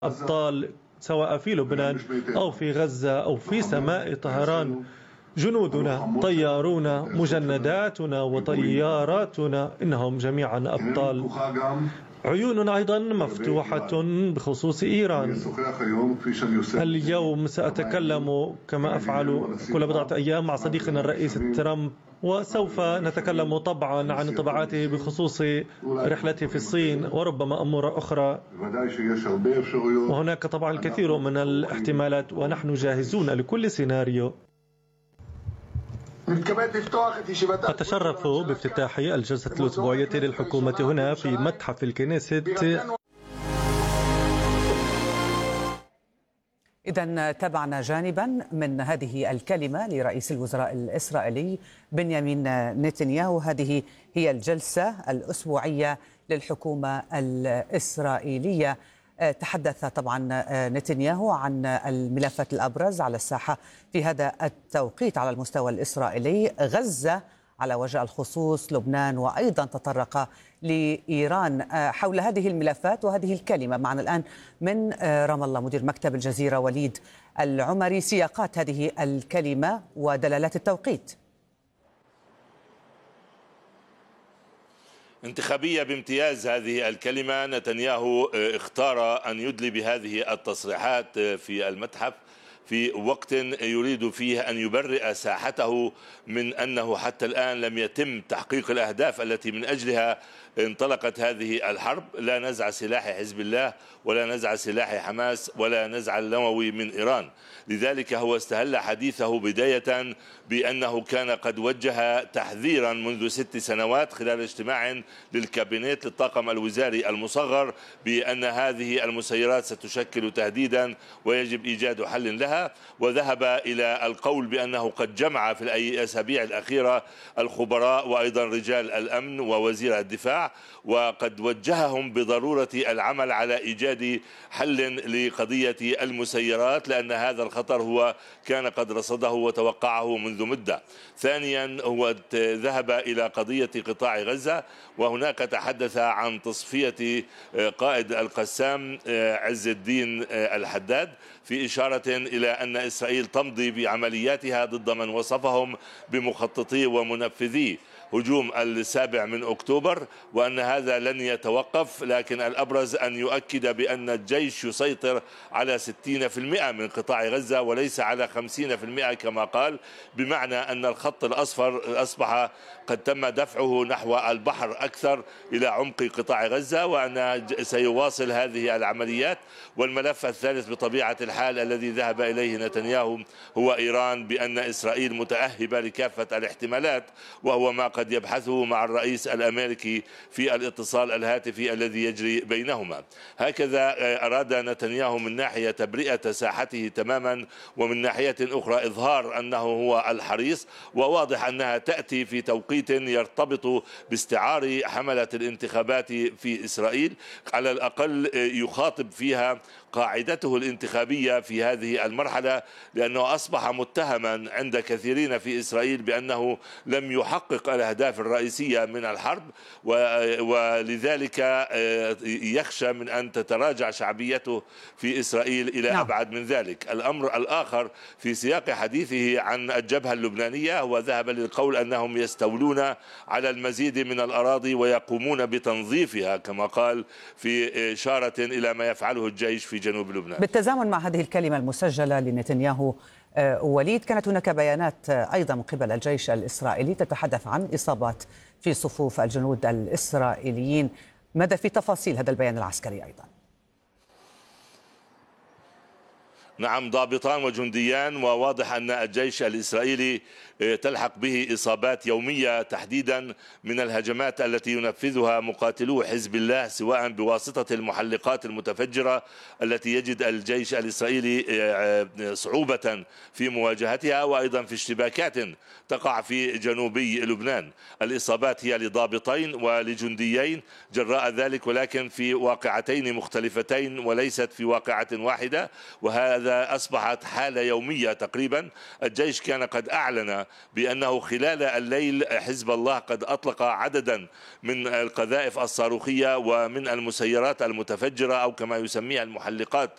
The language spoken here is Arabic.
أبطال سواء في لبنان أو في غزة أو في سماء طهران. جنودنا، طيارونا، مجنداتنا وطياراتنا، إنهم جميعا أبطال. عيوننا أيضا مفتوحة بخصوص إيران. اليوم سأتكلم كما أفعل كل بضعة أيام مع صديقنا الرئيس ترامب، وسوف نتكلم طبعا عن انطباعاته بخصوص رحلته في الصين وربما أمور أخرى. وهناك طبعا الكثير من الاحتمالات ونحن جاهزون لكل سيناريو. أتشرف بافتتاح الجلسة الأسبوعية للحكومة هنا في متحف الكنيست. إذن تابعنا جانبا من هذه الكلمة لرئيس الوزراء الإسرائيلي بنيامين نتنياهو. هذه هي الجلسة الأسبوعية للحكومة الإسرائيلية. تحدث طبعا نتنياهو عن الملفات الأبرز على الساحة في هذا التوقيت على المستوى الإسرائيلي: غزة على وجه الخصوص، لبنان، وأيضا تطرق لإيران. حول هذه الملفات وهذه الكلمة معنا الآن من رام الله مدير مكتب الجزيرة وليد العمري. سياقات هذه الكلمة ودلالات التوقيت. انتخابية بامتياز هذه الكلمة. نتنياهو اختار أن يدلي بهذه التصريحات في المتحف في وقت يريد فيه أن يبرئ ساحته من أنه حتى الآن لم يتم تحقيق الأهداف التي من أجلها انطلقت هذه الحرب: لا نزع سلاح حزب الله، ولا نزع سلاح حماس، ولا نزع النووي من إيران. لذلك هو استهل حديثه بداية بأنه كان قد وجه تحذيرا منذ 6 سنوات خلال اجتماع للكابينت للطاقم الوزاري المصغر بأن هذه المسيرات ستشكل تهديدا ويجب إيجاد حل لها، وذهب إلى القول بأنه قد جمع في الأسابيع الأخيرة الخبراء وأيضا رجال الأمن ووزير الدفاع، وقد وجههم بضرورة العمل على إيجاد حل لقضية المسيرات، لأن هذا الخطر هو كان قد رصده وتوقعه منذ مدة. ثانيا هو ذهب إلى قضية قطاع غزة، وهناك تحدث عن تصفية قائد القسام عز الدين الحداد في إشارة إلى أن إسرائيل تمضي بعملياتها ضد من وصفهم بمخططي ومنفذي هجوم 7 أكتوبر، وأن هذا لن يتوقف، لكن الأبرز أن يؤكد بأن الجيش يسيطر على 60% من قطاع غزة وليس على 50% كما قال، بمعنى أن الخط الأصفر أصبح قد تم دفعه نحو البحر أكثر إلى عمق قطاع غزة، وأن سيواصل هذه العمليات. والملف الثالث بطبيعة الحال الذي ذهب إليه نتنياهو هو إيران، بأن إسرائيل متأهبة لكافة الاحتمالات، وهو ما قد يبحثه مع الرئيس الأمريكي في الاتصال الهاتفي الذي يجري بينهما. هكذا أراد نتنياهو من ناحية تبرئة ساحته تماما، ومن ناحية أخرى إظهار أنه هو الحريص، وواضح أنها تأتي في توقيت يرتبط باستعار حملة الانتخابات في إسرائيل، على الأقل يخاطب فيها قاعدته الانتخابية في هذه المرحلة، لأنه أصبح متهما عند كثيرين في إسرائيل بأنه لم يحقق الأهداف الرئيسية من الحرب، ولذلك يخشى من أن تتراجع شعبيته في إسرائيل إلى أبعد من ذلك. الأمر الآخر في سياق حديثه عن الجبهة اللبنانية هو ذهب للقول أنهم يستولون على المزيد من الأراضي ويقومون بتنظيفها كما قال، في إشارة إلى ما يفعله الجيش في جنوب لبنان. بالتزامن مع هذه الكلمة المسجلة لنتنياهو وليد، كانت هناك بيانات أيضا من قبل الجيش الإسرائيلي تتحدث عن إصابات في صفوف الجنود الإسرائيليين. ماذا في تفاصيل هذا البيان العسكري أيضا؟ نعم، ضابطان وجنديان، وواضح أن الجيش الإسرائيلي تلحق به إصابات يومية تحديدا من الهجمات التي ينفذها مقاتلو حزب الله، سواء بواسطة المحلقات المتفجرة التي يجد الجيش الإسرائيلي صعوبة في مواجهتها، وأيضا في اشتباكات تقع في جنوبي لبنان. الإصابات هي لضابطين ولجنديين جراء ذلك، ولكن في واقعتين مختلفتين وليست في واقعة واحدة، وهذا أصبحت حالة يومية تقريبا. الجيش كان قد أعلن بأنه خلال الليل حزب الله قد أطلق عددا من القذائف الصاروخية ومن المسيرات المتفجرة أو كما يسميها المحلقات